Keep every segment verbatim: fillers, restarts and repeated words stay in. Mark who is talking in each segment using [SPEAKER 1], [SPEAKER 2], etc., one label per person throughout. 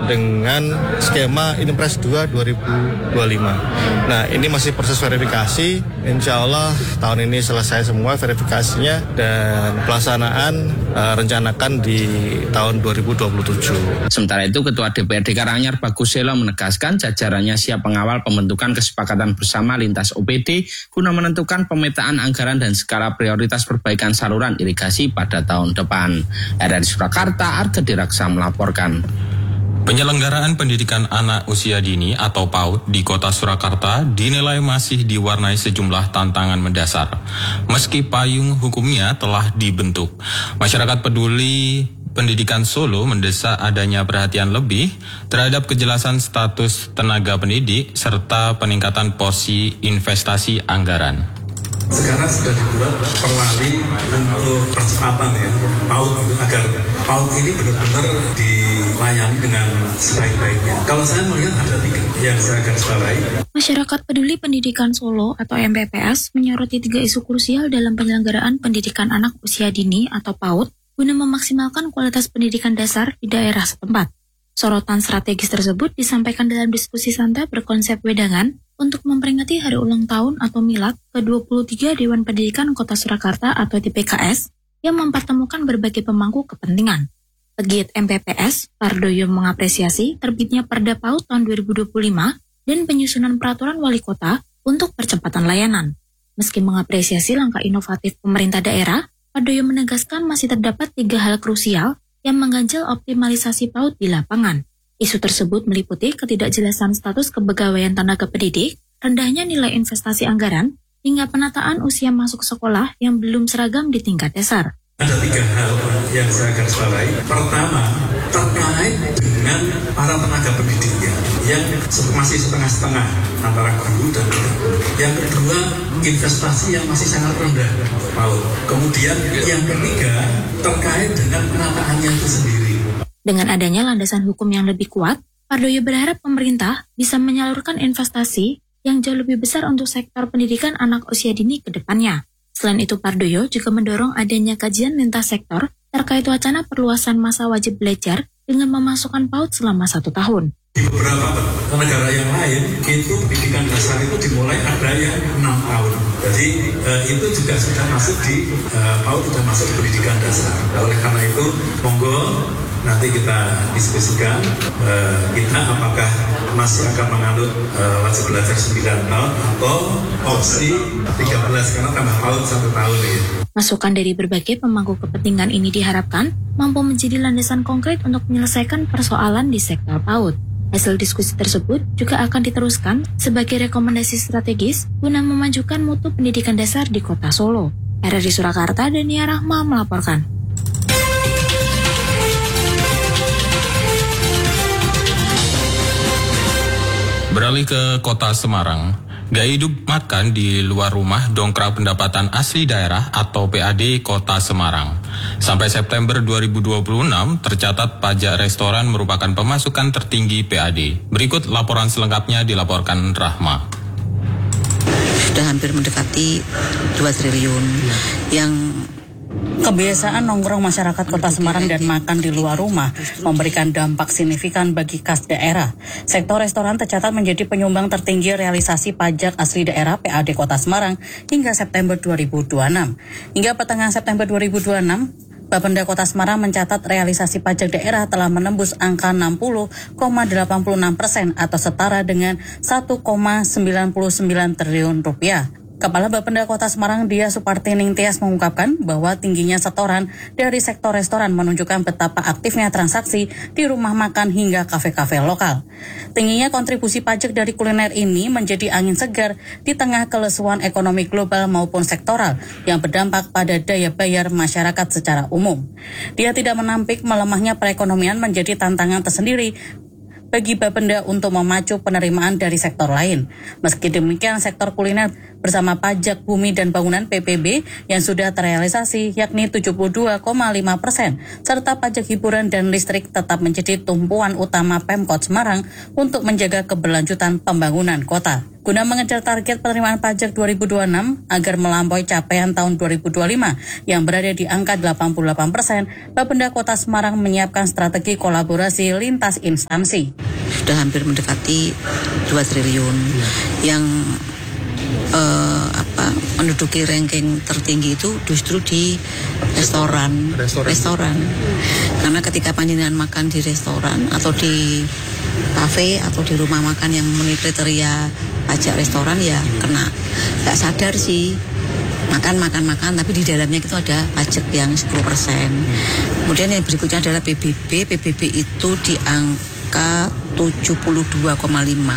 [SPEAKER 1] dengan skema Inpres dua dua ribu dua puluh lima. Nah, ini masih proses verifikasi. Insya Allah tahun ini selesai semua verifikasinya dan pelaksanaan uh, rencanakan di tahun dua ribu dua puluh tujuh.
[SPEAKER 2] Sementara itu, Ketua D P R D Karanganyar Bagus Selo menegaskan jajarannya siap mengawal pembentukan kesepakatan bersama lintas O P D guna menentukan pemetaan anggaran dan skala prioritas perbaikan saluran irigasi pada tahun depan. R R I Surakarta, Argedi Raksa melaporkan.
[SPEAKER 3] Penyelenggaraan pendidikan anak usia dini atau PAUD di Kota Surakarta dinilai masih diwarnai sejumlah tantangan mendasar. Meski payung hukumnya telah dibentuk, masyarakat peduli Pendidikan Solo mendesak adanya perhatian lebih terhadap kejelasan status tenaga pendidik serta peningkatan porsi investasi anggaran.
[SPEAKER 4] Sekarang sudah dibuat perwali untuk percepatan ya, PAUD agar PAUD ini benar-benar dilayani dengan sebaik-baiknya. Kalau saya melihat ada tiga yang saya garis bawahi.
[SPEAKER 5] Masyarakat Peduli Pendidikan Solo atau M P P S menyoroti tiga isu krusial dalam penyelenggaraan pendidikan anak usia dini atau PAUD guna memaksimalkan kualitas pendidikan dasar di daerah setempat. Sorotan strategis tersebut disampaikan dalam diskusi santai berkonsep wedangan untuk memperingati hari ulang tahun atau milad ke dua puluh tiga Dewan Pendidikan Kota Surakarta atau D P K S yang mempertemukan berbagai pemangku kepentingan. Pegiat M P P S, Pardoyo mengapresiasi terbitnya Perda PAUD tahun dua ribu dua puluh lima dan penyusunan peraturan wali kota untuk percepatan layanan. Meski mengapresiasi langkah inovatif pemerintah daerah, Pardoyo menegaskan masih terdapat tiga hal krusial yang mengganjal optimalisasi PAUD di lapangan. Isu tersebut meliputi ketidakjelasan status kepegawaian tenaga pendidik, rendahnya nilai investasi anggaran, hingga penataan usia masuk sekolah yang belum seragam di tingkat dasar.
[SPEAKER 4] Ada tiga hal yang saya garis bawahi. Pertama, terkait dengan para tenaga pendidiknya yang masih setengah-setengah antara guru dan guru. Yang kedua, investasi yang masih sangat rendah, PAUD. Kemudian yang ketiga, terkait dengan penataannya itu sendiri.
[SPEAKER 5] Dengan adanya landasan hukum yang lebih kuat, Pardoyo berharap pemerintah bisa menyalurkan investasi yang jauh lebih besar untuk sektor pendidikan anak usia dini ke depannya. Selain itu, Pardoyo juga mendorong adanya kajian lintas sektor terkait wacana perluasan masa wajib belajar dengan memasukkan PAUD selama satu tahun.
[SPEAKER 4] Di beberapa negara yang lain, itu pendidikan dasar itu dimulai ada yang enam tahun. Jadi eh, itu juga sudah masuk di eh, PAUD, sudah masuk di pendidikan dasar. Nah, oleh karena itu, monggo nanti kita diskusikan uh, kita apakah masih akan menganut uh, wajib belajar sembilan tahun atau opsi tiga belas karena tambah PAUD satu tahun ya.
[SPEAKER 5] Masukan dari berbagai pemangku kepentingan ini diharapkan mampu menjadi landasan konkret untuk menyelesaikan persoalan di sektor PAUD. Hasil diskusi tersebut juga akan diteruskan sebagai rekomendasi strategis guna memajukan mutu pendidikan dasar di Kota Solo. R R I Surakarta, Dania Rahma melaporkan.
[SPEAKER 3] Beralih ke Kota Semarang, gaya hidup makan di luar rumah dongkrak pendapatan asli daerah atau P A D Kota Semarang. Sampai September dua ribu dua puluh enam, tercatat pajak restoran merupakan pemasukan tertinggi P A D. Berikut laporan selengkapnya dilaporkan Rahma.
[SPEAKER 6] Sudah hampir mendekati dua triliun yang kebiasaan nongkrong masyarakat Kota Semarang dan makan di luar rumah memberikan dampak signifikan bagi kas daerah. Sektor restoran tercatat menjadi penyumbang tertinggi realisasi pajak asli daerah P A D Kota Semarang hingga September dua ribu dua puluh enam. Hingga pertengahan September dua ribu dua puluh enam, Bapenda Kota Semarang mencatat realisasi pajak daerah telah menembus angka enam puluh koma delapan puluh enam persen atau setara dengan satu koma sembilan sembilan triliun rupiah. Kepala Bapenda Kota Semarang Dia Supartining Tias mengungkapkan bahwa tingginya setoran dari sektor restoran menunjukkan betapa aktifnya transaksi di rumah makan hingga kafe-kafe lokal. Tingginya kontribusi pajak dari kuliner ini menjadi angin segar di tengah kelesuan ekonomi global maupun sektoral yang berdampak pada daya bayar masyarakat secara umum. Dia tidak menampik melemahnya perekonomian menjadi tantangan tersendiri bagi Bapenda untuk memacu penerimaan dari sektor lain. Meski demikian, sektor kuliner bersama pajak bumi dan bangunan P P B yang sudah terrealisasi yakni tujuh puluh dua koma lima persen, serta pajak hiburan dan listrik tetap menjadi tumpuan utama Pemkot Semarang untuk menjaga keberlanjutan pembangunan kota. Guna mengejar target penerimaan pajak dua ribu dua puluh enam agar melampaui capaian tahun dua ribu dua puluh lima yang berada di angka delapan puluh delapan persen, Bapenda Kota Semarang menyiapkan strategi kolaborasi lintas instansi.
[SPEAKER 7] Sudah hampir mendekati dua triliun yang uh, apa menduduki ranking tertinggi itu justru di restoran. Restoran. restoran. Karena ketika panjenengan makan di restoran atau di kafe atau di rumah makan yang memenuhi kriteria pajak restoran ya kena. Gak sadar sih makan makan makan tapi di dalamnya itu ada pajak yang sepuluh persen. Kemudian yang berikutnya adalah P B B. P B B itu di angka tujuh puluh dua koma lima.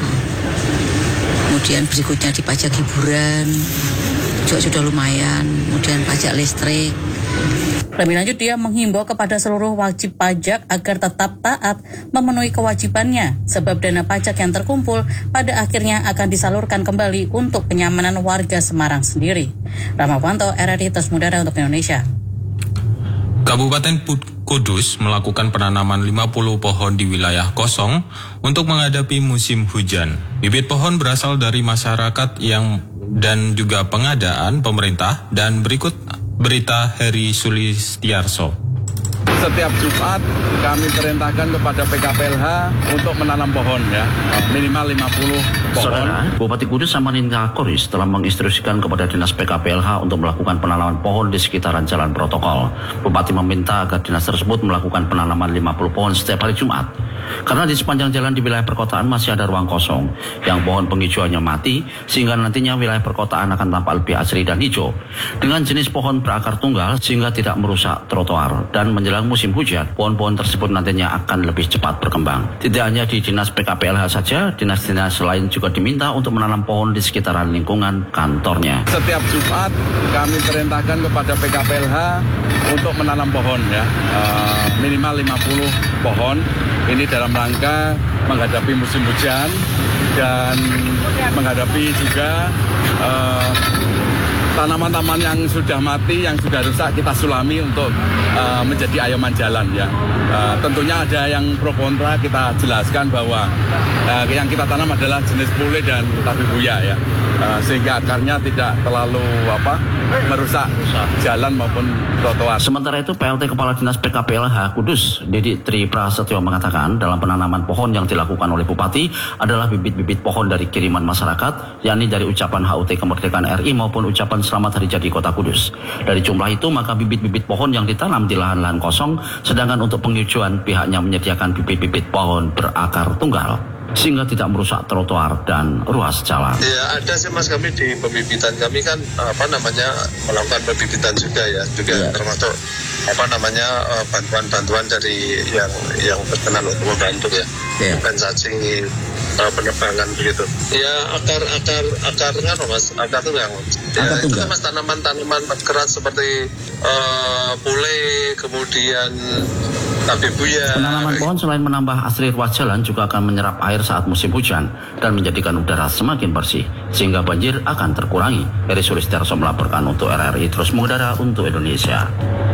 [SPEAKER 7] Kemudian berikutnya di pajak hiburan juga sudah lumayan. Kemudian pajak listrik.
[SPEAKER 6] Lebih lanjut, dia menghimbau kepada seluruh wajib pajak agar tetap taat memenuhi kewajibannya, sebab dana pajak yang terkumpul pada akhirnya akan disalurkan kembali untuk kenyamanan warga Semarang sendiri. Ramawanto, R R I Terus Mudara untuk Indonesia.
[SPEAKER 3] Kabupaten Kudus melakukan penanaman lima puluh pohon di wilayah kosong untuk menghadapi musim hujan. Bibit pohon berasal dari masyarakat yang dan juga pengadaan pemerintah, dan berikut berita Heri Sulistiarso.
[SPEAKER 8] Setiap Jumat kami perintahkan kepada P K P L H untuk menanam pohon ya, minimal lima puluh pohon.
[SPEAKER 9] Saudara, Bupati Kudus Samarinda Koris telah menginstruksikan kepada Dinas P K P L H untuk melakukan penanaman pohon di sekitaran jalan protokol. Bupati meminta agar dinas tersebut melakukan penanaman lima puluh pohon setiap hari Jumat. Karena di sepanjang jalan di wilayah perkotaan masih ada ruang kosong yang pohon penghijauannya mati, sehingga nantinya wilayah perkotaan akan tampak lebih asri dan hijau. Dengan jenis pohon berakar tunggal sehingga tidak merusak trotoar, dan menjelang musim hujan, pohon-pohon tersebut nantinya akan lebih cepat berkembang. Tidak hanya di Dinas P K P L H saja, dinas-dinas lain juga diminta untuk menanam pohon di sekitaran lingkungan kantornya.
[SPEAKER 8] Setiap Jumat kami perintahkan kepada P K P L H untuk menanam pohon ya, uh, minimal lima puluh pohon. Ini dalam rangka menghadapi musim hujan dan menghadapi juga uh, tanaman-tanaman yang sudah mati, yang sudah rusak kita sulami untuk uh, menjadi ayoman jalan ya. Uh, tentunya ada yang pro kontra, kita jelaskan bahwa uh, yang kita tanam adalah jenis pule dan tabebuya ya. Uh, sehingga akarnya tidak terlalu apa merusak jalan maupun trotoar.
[SPEAKER 9] Sementara itu, P L T Kepala Dinas P K P L H Kudus, Didi Tri Prasetyo mengatakan dalam penanaman pohon yang dilakukan oleh Bupati adalah bibit-bibit pohon dari kiriman masyarakat, yakni dari ucapan H U T Kemerdekaan R I maupun ucapan Selamat Hari Jadi Kota Kudus. Dari jumlah itu, maka bibit-bibit pohon yang ditanam di lahan-lahan kosong, sedangkan untuk penghijauan pihaknya menyediakan bibit-bibit pohon berakar tunggal, sehingga tidak merusak trotoar dan ruas jalan.
[SPEAKER 10] Ya ada sih Mas, kami di pembibitan kami kan apa namanya melakukan pembibitan juga ya, juga ya. Termasuk apa namanya bantuan-bantuan dari yang yang berkenan untuk membantu ya, ya. Kompensasi uh, penebangan begitu. Ya akar akar akar kan Mas, akar tunggal. Ya akar itu kan Mas tanaman-tanaman keras seperti uh, pule, kemudian tabebuya.
[SPEAKER 9] Penanaman pohon selain menambah asri ruas jalan juga akan menyerap air saat musim hujan dan menjadikan udara semakin bersih sehingga banjir akan terkurangi. Heri Sulistiarso melaporkan untuk R R I Terus Mengudara untuk Indonesia.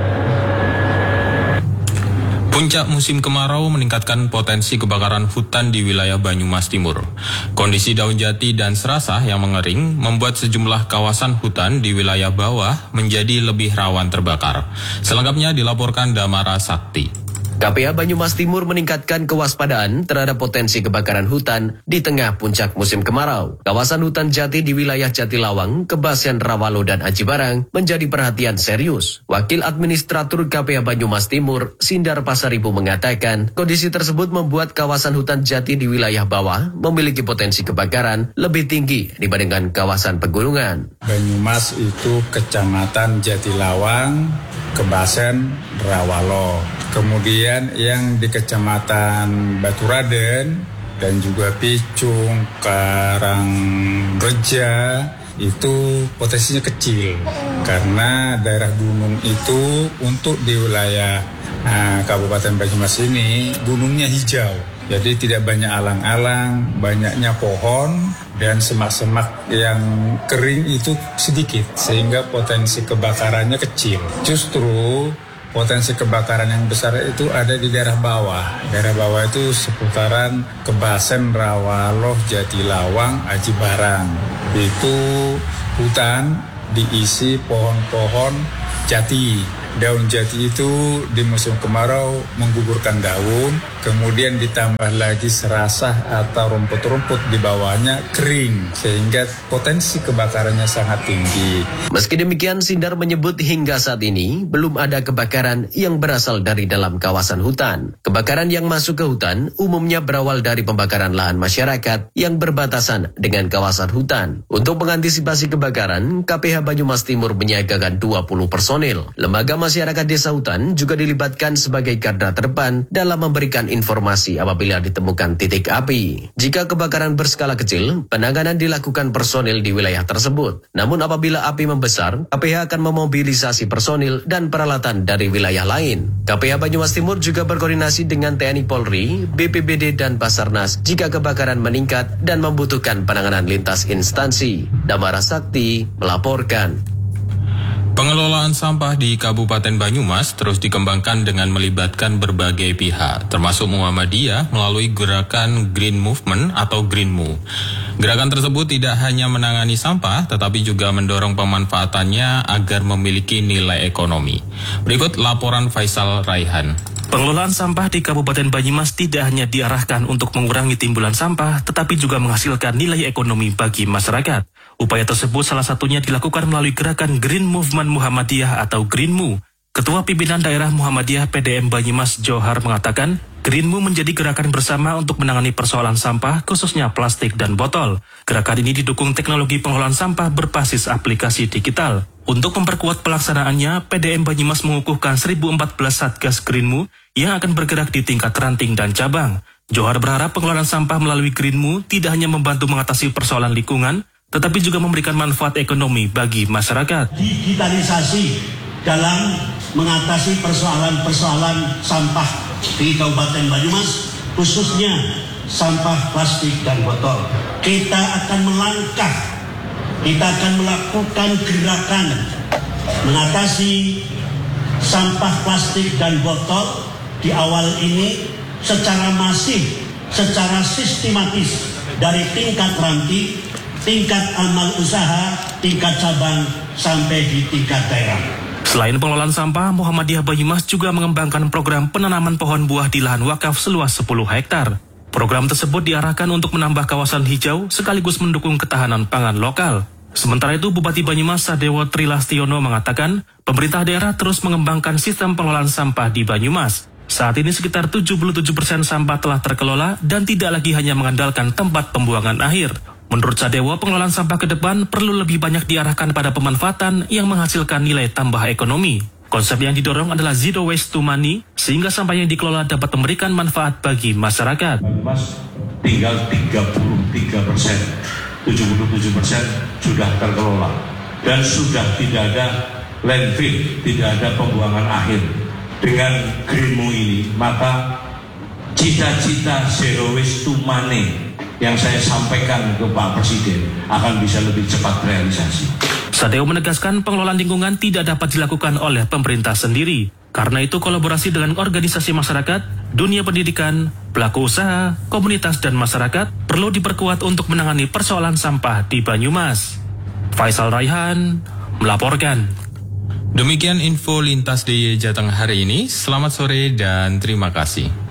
[SPEAKER 3] Puncak musim kemarau meningkatkan potensi kebakaran hutan di wilayah Banyumas Timur. Kondisi daun jati dan serasah yang mengering membuat sejumlah kawasan hutan di wilayah bawah menjadi lebih rawan terbakar. Selengkapnya dilaporkan Damara Sakti.
[SPEAKER 11] K P A Banyumas Timur meningkatkan kewaspadaan terhadap potensi kebakaran hutan di tengah puncak musim kemarau. Kawasan hutan jati di wilayah Jatilawang, Kebasen, Rawalo, dan Aji Barang menjadi perhatian serius. Wakil Administratur K P A Banyumas Timur, Sindar Pasaribu, mengatakan kondisi tersebut membuat kawasan hutan jati di wilayah bawah memiliki potensi kebakaran lebih tinggi dibandingkan kawasan pegunungan.
[SPEAKER 12] Banyumas itu Kecamatan Jatilawang, Kebasen, Rawalo. Kemudian yang di Kecamatan Baturaden dan juga Picung, Karangreja itu potensinya kecil karena daerah gunung itu untuk di wilayah nah, Kabupaten Banyumas ini gunungnya hijau. Jadi tidak banyak alang-alang, banyaknya pohon dan semak-semak yang kering itu sedikit sehingga potensi kebakarannya kecil. Justru potensi kebakaran yang besar itu ada di daerah bawah. Daerah bawah itu seputaran Kebasen, Rawaloh, Jatilawang, Aji Barang. Itu hutan diisi pohon-pohon jati. Daun jati itu di musim kemarau menggugurkan daun, kemudian ditambah lagi serasah atau rumput-rumput di bawahnya kering, sehingga potensi kebakarannya sangat tinggi.
[SPEAKER 11] Meski demikian, Sindar menyebut hingga saat ini belum ada kebakaran yang berasal dari dalam kawasan hutan. Kebakaran yang masuk ke hutan umumnya berawal dari pembakaran lahan masyarakat yang berbatasan dengan kawasan hutan. Untuk mengantisipasi kebakaran, K P H Banyumas Timur menyiagakan dua puluh personil. Lembaga masyarakat desa hutan juga dilibatkan sebagai garda terdepan dalam memberikan informasi apabila ditemukan titik api. Jika kebakaran berskala kecil, penanganan dilakukan personil di wilayah tersebut. Namun apabila api membesar, K P H akan memobilisasi personil dan peralatan dari wilayah lain. K P H Banyumas Timur juga berkoordinasi dengan T N I Polri, B P B D dan Basarnas jika kebakaran meningkat dan membutuhkan penanganan lintas instansi. Damara Sakti melaporkan.
[SPEAKER 3] Pengelolaan sampah di Kabupaten Banyumas terus dikembangkan dengan melibatkan berbagai pihak, termasuk Muhammadiyah melalui gerakan Green Movement atau Greenmu. Gerakan tersebut tidak hanya menangani sampah, tetapi juga mendorong pemanfaatannya agar memiliki nilai ekonomi. Berikut laporan Faisal Raihan.
[SPEAKER 13] Pengelolaan sampah di Kabupaten Banyumas tidak hanya diarahkan untuk mengurangi timbulan sampah, tetapi juga menghasilkan nilai ekonomi bagi masyarakat. Upaya tersebut salah satunya dilakukan melalui gerakan Green Movement Muhammadiyah atau Greenmu. Ketua Pimpinan Daerah Muhammadiyah P D M Banyumas Johar mengatakan, Greenmu menjadi gerakan bersama untuk menangani persoalan sampah, khususnya plastik dan botol. Gerakan ini didukung teknologi pengelolaan sampah berbasis aplikasi digital. Untuk memperkuat pelaksanaannya, P D M Banyumas mengukuhkan seribu empat belas Satgas Greenmu yang akan bergerak di tingkat ranting dan cabang. Johar berharap pengelolaan sampah melalui Greenmu tidak hanya membantu mengatasi persoalan lingkungan, tetapi juga memberikan manfaat ekonomi bagi masyarakat.
[SPEAKER 14] Digitalisasi dalam mengatasi persoalan-persoalan sampah di Kabupaten Banyumas, khususnya sampah plastik dan botol. Kita akan melangkah, kita akan melakukan gerakan mengatasi sampah plastik dan botol di awal ini secara masif, secara sistematis dari tingkat ranting, tingkat amal usaha, tingkat cabang, sampai di tingkat daerah.
[SPEAKER 13] Selain pengelolaan sampah, Muhammadiyah Banyumas juga mengembangkan program penanaman pohon buah di lahan wakaf seluas sepuluh hektar. Program tersebut diarahkan untuk menambah kawasan hijau sekaligus mendukung ketahanan pangan lokal. Sementara itu, Bupati Banyumas Sadewo Trilastiono mengatakan, pemerintah daerah terus mengembangkan sistem pengelolaan sampah di Banyumas. Saat ini sekitar tujuh puluh tujuh persen sampah telah terkelola dan tidak lagi hanya mengandalkan tempat pembuangan akhir. Menurut Sadewo, pengelolaan sampah ke depan perlu lebih banyak diarahkan pada pemanfaatan yang menghasilkan nilai tambah ekonomi. Konsep yang didorong adalah zero waste to money, sehingga sampah yang dikelola dapat memberikan manfaat bagi masyarakat.
[SPEAKER 14] Banyumas tinggal tiga puluh tiga persen, tujuh puluh tujuh persen sudah terkelola. Dan sudah tidak ada landfill, tidak ada pembuangan akhir. Dengan Greenmu ini, maka cita-cita zero waste to money yang saya sampaikan ke Pak Presiden akan bisa lebih cepat realisasi.
[SPEAKER 13] Sadewo menegaskan pengelolaan lingkungan tidak dapat dilakukan oleh pemerintah sendiri. Karena itu kolaborasi dengan organisasi masyarakat, dunia pendidikan, pelaku usaha, komunitas dan masyarakat perlu diperkuat untuk menangani persoalan sampah di Banyumas. Faisal Raihan melaporkan.
[SPEAKER 3] Demikian info lintas D I Y Jateng hari ini. Selamat sore dan terima kasih.